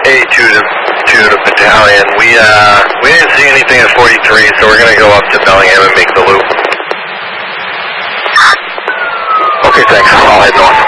to the battalion. We didn't see anything at 43, so we're going to go up to Bellingham and make the loop. Okay, thanks. I'll head north.